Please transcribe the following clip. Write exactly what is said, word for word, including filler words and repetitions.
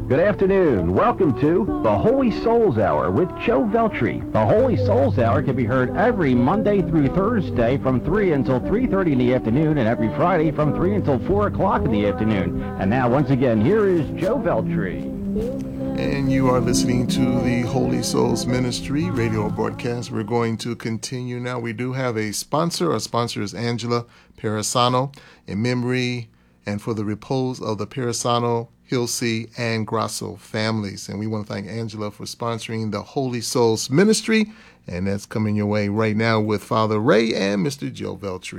Good afternoon. Welcome to the Holy Souls Hour with Joe Veltri. The Holy Souls Hour can be heard every Monday through Thursday from three until three thirty in the afternoon, and every Friday from three until four o'clock in the afternoon. And now, once again, here is Joe Veltri. And you are listening to the Holy Souls Ministry radio broadcast. We're going to continue now. We do have a sponsor. Our sponsor is Angela Perisano, in memory and for the repose of the Perisano, Hilsey, and Grasso families. And we want to thank Angela for sponsoring the Holy Souls Ministry. And that's coming your way right now with Father Ray and Mister Joe Veltri.